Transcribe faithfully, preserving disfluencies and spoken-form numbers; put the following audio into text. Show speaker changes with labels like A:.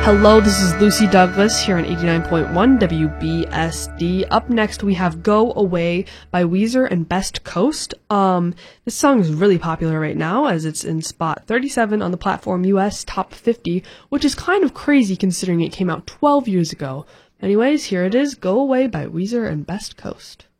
A: Hello, this is Lucy Douglas here on eighty-nine point one W B S D. Up next, we have Go Away by Weezer and Best Coast. Um, this song is really popular right now as it's in spot thirty-seven on the Platform U S Top fifty, which is kind of crazy considering it came out twelve years ago. Anyways, here it is, Go Away by Weezer and Best Coast.